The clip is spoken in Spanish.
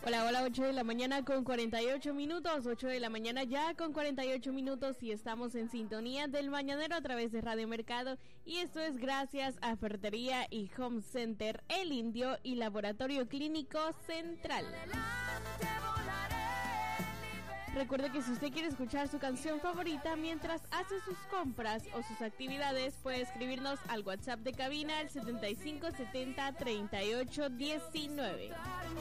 Hola, hola, 8 de la mañana con 48 minutos, 8 de la mañana ya con 48 minutos y estamos en sintonía del Mañanero a través de Radio Mercado y esto es gracias a Ferretería y Home Center El Indio y Laboratorio Clínico Central. Recuerde que si usted quiere escuchar su canción favorita mientras hace sus compras o sus actividades, puede escribirnos al WhatsApp de cabina al 7570 3819.